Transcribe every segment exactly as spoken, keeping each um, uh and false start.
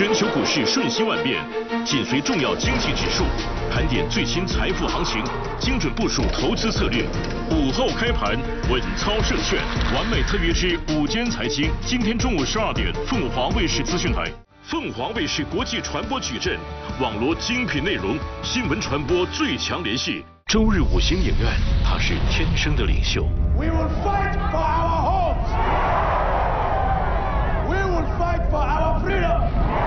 全球股市瞬息万变，紧随重要经济指数，盘点最新财富行情，精准部署投资策略。午后开盘，稳操胜券，完美特约之午间财经，今天中午十二点，凤凰卫视资讯台。凤凰卫视国际传播矩阵，网罗精品内容，新闻传播最强联系。周日五星影院，他是天生的领袖。 We will fight for our homes. We will fight for our freedom.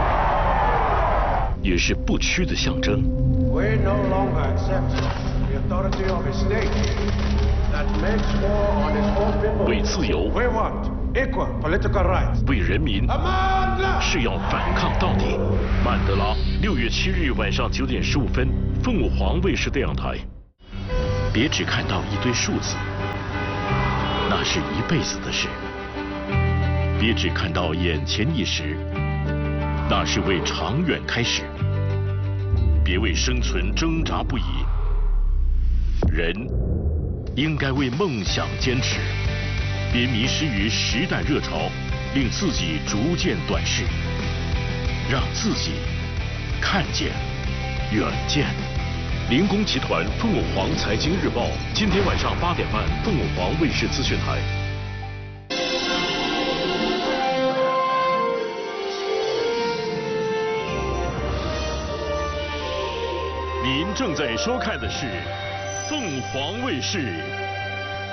也是不屈的象征。 We no longer accept the authority of a state that makes war on its own people. 为自由， We want equal political rights. 为人民， Amandla! 是要反抗到底。曼德拉，六月七日晚上九点十五分，凤凰卫视电影台。别只看到一堆数字，那是一辈子的事；别只看到眼前一时，那是为长远开始。别为生存挣扎不已，人应该为梦想坚持。别迷失于时代热潮，令自己逐渐短视，让自己看见远见。林工集团凤凰财经日报，今天晚上八点半，凤凰卫视资讯台。您正在收看的是凤凰卫视